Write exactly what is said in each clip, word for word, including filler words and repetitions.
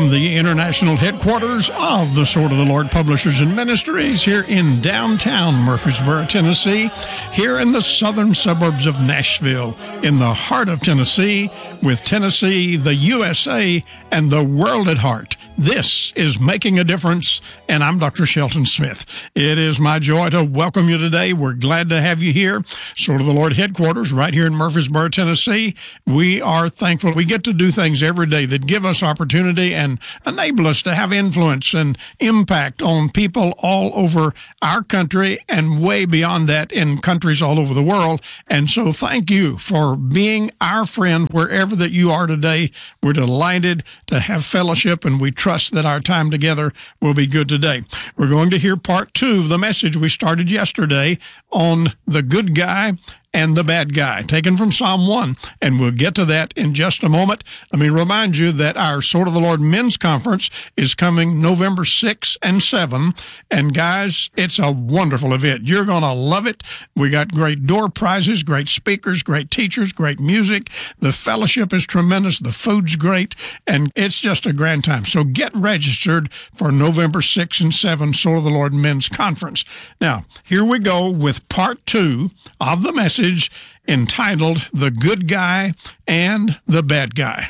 from the international headquarters of the Sword of the Lord Publishers and Ministries here in downtown Murfreesboro, Tennessee, here in the southern suburbs of Nashville, in the heart of Tennessee, with Tennessee, the U S A, and the world at heart. This is Making a Difference, and I'm Doctor Shelton Smith. It is my joy to welcome you today. We're glad to have you here. Sword of the Lord headquarters right here in Murfreesboro, Tennessee. We are thankful we get to do things every day that give us opportunity and enable us to have influence and impact on people all over our country and way beyond that in countries all over the world. And so thank you for being our friend wherever that you are today. We're delighted to have fellowship, and we trust that our time together will be good today. We're going to hear part two of the message we started yesterday on the good guy and the bad guy, taken from Psalm one, and we'll get to that in just a moment. Let me remind you that our Sword of the Lord Men's Conference is coming November sixth and seventh, and guys, it's a wonderful event. You're going to love it. We got great door prizes, great speakers, great teachers, great music. The fellowship is tremendous. The food's great, and it's just a grand time. So get registered for November sixth and seventh Sword of the Lord Men's Conference. Now, here we go with part two of the message entitled The Good Guy and the Bad Guy.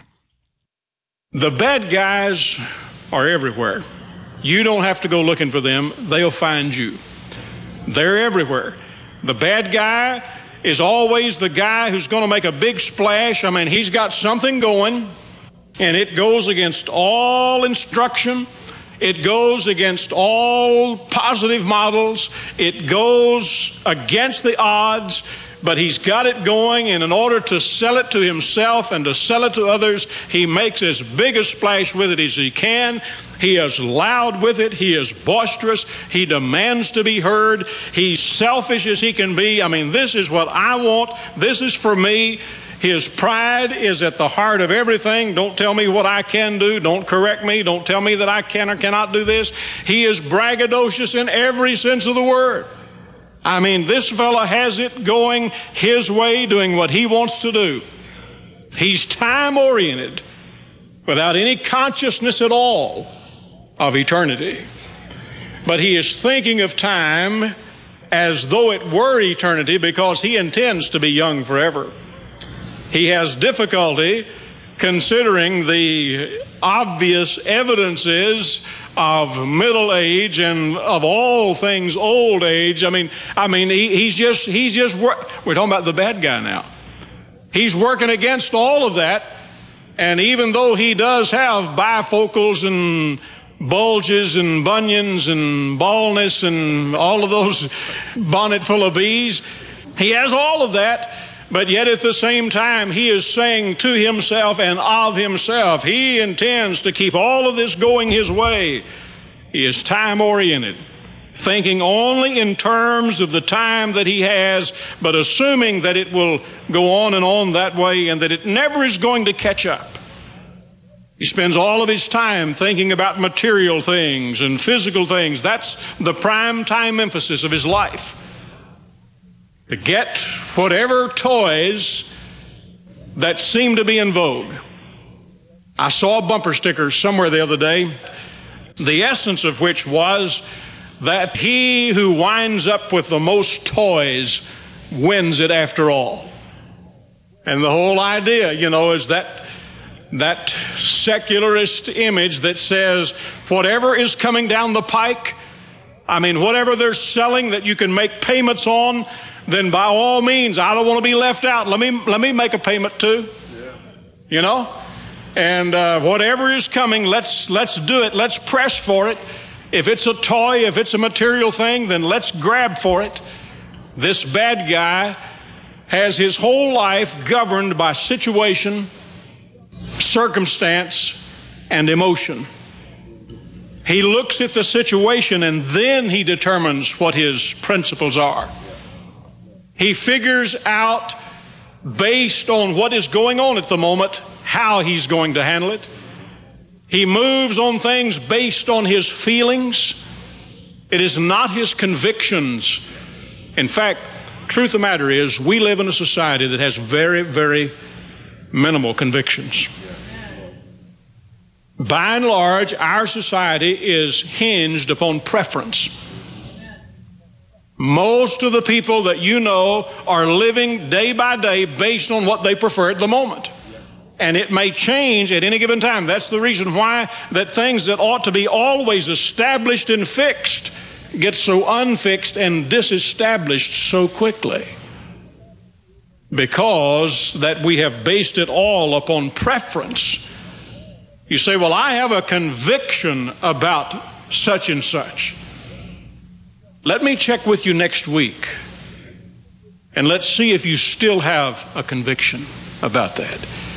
The bad guys are everywhere. You don't have to go looking for them. They'll find you. They're everywhere. The bad guy is always the guy who's going to make a big splash. I mean, he's got something going, and it goes against all instruction. It goes against all positive models. It goes against the odds. But he's got it going, and in order to sell it to himself and to sell it to others, he makes as big a splash with it as he can. He is loud with it. He is boisterous. He demands to be heard. He's selfish as he can be. I mean, this is what I want. This is for me. His pride is at the heart of everything. Don't tell me what I can do. Don't correct me. Don't tell me that I can or cannot do this. He is braggadocious in every sense of the word. I mean, this fella has it going his way, doing what he wants to do. He's time-oriented without any consciousness at all of eternity. But he is thinking of time as though it were eternity because he intends to be young forever. He has difficulty considering the obvious evidences of middle age and of all things old age. I mean, I mean, he, he's just, he's just, wor- we're talking about the bad guy now. He's working against all of that. And even though he does have bifocals and bulges and bunions and baldness and all of those bonnet full of bees, he has all of that. But yet at the same time, he is saying to himself and of himself, he intends to keep all of this going his way. He is time-oriented, thinking only in terms of the time that he has, but assuming that it will go on and on that way and that it never is going to catch up. He spends all of his time thinking about material things and physical things. That's the prime time emphasis of his life. To get whatever toys that seem to be in vogue. I saw a bumper sticker somewhere the other day, the essence of which was that he who winds up with the most toys wins it after all. And the whole idea, you know, is that that secularist image that says whatever is coming down the pike, I mean, whatever they're selling that you can make payments on, then by all means, I don't want to be left out. Let me let me make a payment too. Yeah. You know? And uh, whatever is coming, let's let's do it. Let's press for it. If it's a toy, if it's a material thing, then let's grab for it. This bad guy has his whole life governed by situation, circumstance, and emotion. He looks at the situation and then he determines what his principles are. He figures out, based on what is going on at the moment, how he's going to handle it. He moves on things based on his feelings. It is not his convictions. In fact, truth of the matter is, we live in a society that has very, very minimal convictions. By and large, our society is hinged upon preference. Most of the people that you know are living day by day based on what they prefer at the moment. And it may change at any given time. That's the reason why that things that ought to be always established and fixed get so unfixed and disestablished so quickly. Because that we have based it all upon preference. You say, well, I have a conviction about such and such. Let me check with you next week, and let's see if you still have a conviction about that.